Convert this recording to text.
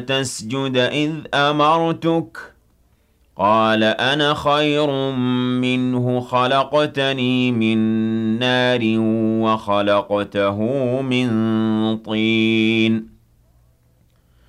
تسجد إذ أمرتك قال أنا خير منه خلقتني من نار وخلقته من طين